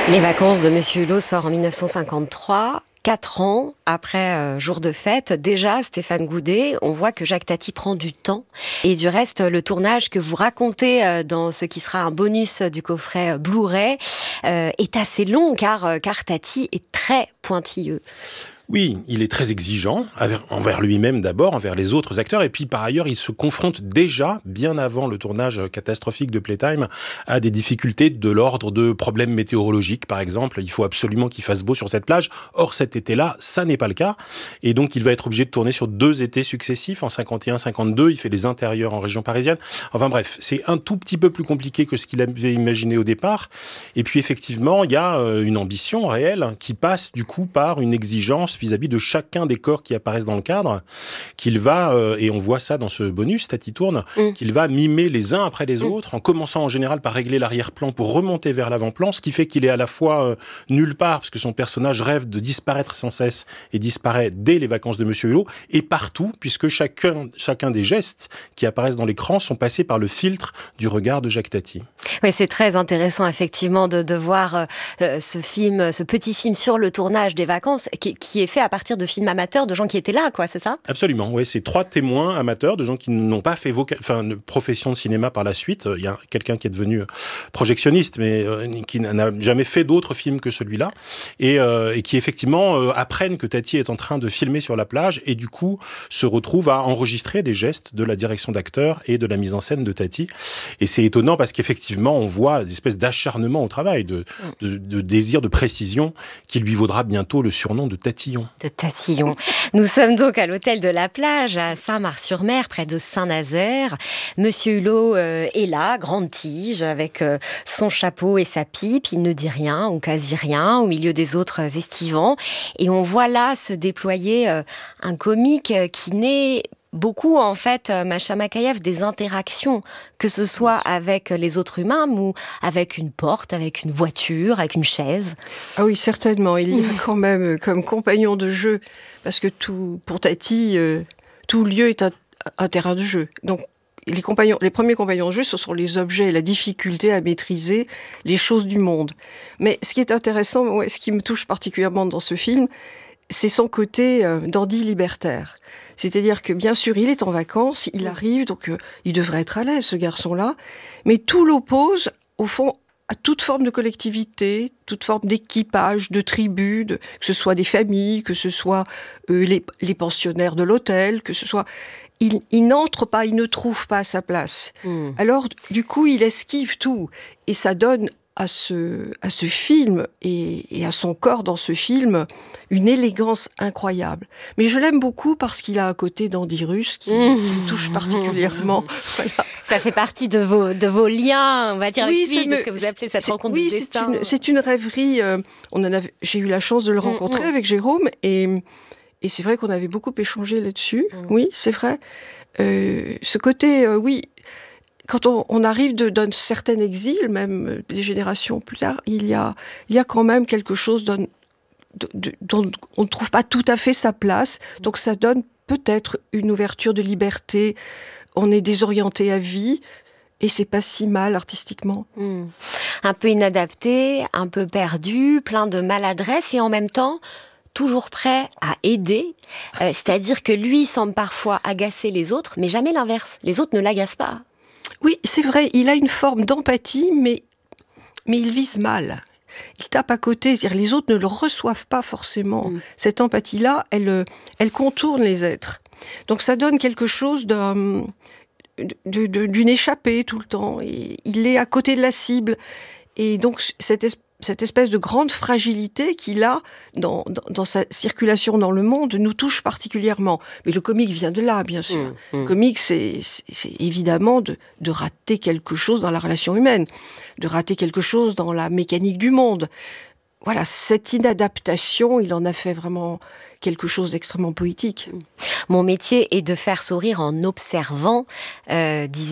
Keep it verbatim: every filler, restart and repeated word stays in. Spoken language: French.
Les vacances de Monsieur Hulot sort en dix-neuf cent cinquante-trois. Quatre ans après euh, Jour de fête, déjà Stéphane Goudet, on voit que Jacques Tati prend du temps. Et du reste, le tournage que vous racontez euh, dans ce qui sera un bonus du coffret euh, Blu-ray euh, est assez long car, euh, car Tati est très pointilleux. Oui, il est très exigeant, envers lui-même d'abord, envers les autres acteurs, et puis par ailleurs, il se confronte déjà, bien avant le tournage catastrophique de Playtime, à des difficultés de l'ordre de problèmes météorologiques, par exemple. Il faut absolument qu'il fasse beau sur cette plage. Or, cet été-là, ça n'est pas le cas. Et donc, il va être obligé de tourner sur deux étés successifs, en cinquante et un cinquante-deux. Il fait les intérieurs en région parisienne. Enfin bref, c'est un tout petit peu plus compliqué que ce qu'il avait imaginé au départ. Et puis, effectivement, il y a une ambition réelle qui passe, du coup, par une exigence vis-à-vis de chacun des corps qui apparaissent dans le cadre, qu'il va, euh, et on voit ça dans ce bonus, Tati tourne, mmh. qu'il va mimer les uns après les mmh. autres, en commençant en général par régler l'arrière-plan pour remonter vers l'avant-plan, ce qui fait qu'il est à la fois euh, nulle part, parce que son personnage rêve de disparaître sans cesse, et disparaît dès les vacances de Monsieur Hulot, et partout, puisque chacun, chacun des gestes qui apparaissent dans l'écran sont passés par le filtre du regard de Jacques Tati. Oui, c'est très intéressant, effectivement, de, de voir euh, ce film, ce petit film sur le tournage des vacances, qui, qui est fait à partir de films amateurs, de gens qui étaient là, quoi, c'est ça ? Absolument, oui, c'est trois témoins amateurs, de gens qui n'ont pas fait voca- enfin, une profession de cinéma par la suite. Il y a quelqu'un qui est devenu projectionniste, mais euh, qui n'a jamais fait d'autres films que celui-là, et, euh, et qui effectivement euh, apprennent que Tati est en train de filmer sur la plage, et du coup se retrouvent à enregistrer des gestes de la direction d'acteur et de la mise en scène de Tati. Et c'est étonnant parce qu'effectivement, on voit des espèces d'acharnement au travail, de, de, de désir de précision, qui lui vaudra bientôt le surnom de Tatillon. De Tatillon. Nous sommes donc à l'hôtel de la Plage, à Saint-Mars-sur-Mer, près de Saint-Nazaire. Monsieur Hulot euh, est là, grande tige, avec euh, son chapeau et sa pipe. Il ne dit rien, ou quasi rien, au milieu des autres estivants. Et on voit là se déployer euh, un comique qui n'est... beaucoup, en fait, Macha Makayev, des interactions, que ce soit avec les autres humains ou avec une porte, avec une voiture, avec une chaise. Ah oui, certainement. Il y a quand même comme compagnon de jeu, parce que tout, pour Tati, euh, tout lieu est un, un terrain de jeu. Donc, les, compagnons, les premiers compagnons de jeu, ce sont les objets, la difficulté à maîtriser les choses du monde. Mais ce qui est intéressant, ouais, ce qui me touche particulièrement dans ce film, c'est son côté euh, dandy libertaire. C'est-à-dire que, bien sûr, il est en vacances, il arrive, donc euh, il devrait être à l'aise, ce garçon-là, mais tout l'oppose, au fond, à toute forme de collectivité, toute forme d'équipage, de tribu, de, que ce soit des familles, que ce soit euh, les, les pensionnaires de l'hôtel, que ce soit... Il, il n'entre pas, il ne trouve pas sa place. Mmh. Alors, du coup, il esquive tout. Et ça donne à ce, à ce film et, et à son corps dans ce film une élégance incroyable. Mais je l'aime beaucoup parce qu'il a un côté dandy russe qui, mmh. qui me touche particulièrement. Voilà. Ça fait partie de vos, de vos liens, on va dire, oui, avec lui, me, de ce que vous appelez cette rencontre oui, du destin. Oui, c'est, c'est une rêverie. Euh, on en avait, j'ai eu la chance de le rencontrer mmh. avec Jérôme et, et c'est vrai qu'on avait beaucoup échangé là-dessus. Mmh. Oui, c'est vrai. Euh, ce côté, euh, oui... Quand on, on arrive de, d'un certain exil, même des générations plus tard, il y a, il y a quand même quelque chose dont, de, dont on ne trouve pas tout à fait sa place. Donc ça donne peut-être une ouverture de liberté. On est désorienté à vie et c'est pas si mal artistiquement. Mmh. Un peu inadapté, un peu perdu, plein de maladresse et en même temps... toujours prêt à aider, euh, c'est-à-dire que lui semble parfois agacer les autres, mais jamais l'inverse. Les autres ne l'agacent pas. Oui, c'est vrai, il a une forme d'empathie, mais, mais il vise mal. Il tape à côté, c'est-à-dire les autres ne le reçoivent pas forcément. Mmh. Cette empathie-là, elle, elle contourne les êtres. Donc ça donne quelque chose de, de, de, d'une échappée tout le temps. Et il est à côté de la cible. Et donc cette espèce cette espèce de grande fragilité qu'il a dans, dans, dans sa circulation dans le monde nous touche particulièrement. Mais le comique vient de là, bien sûr. Mmh, mmh. Le comique, c'est, c'est, c'est évidemment de, de rater quelque chose dans la relation humaine, de rater quelque chose dans la mécanique du monde. Voilà, cette inadaptation, il en a fait vraiment quelque chose d'extrêmement poétique. Mon métier est de faire sourire en observant, euh, disait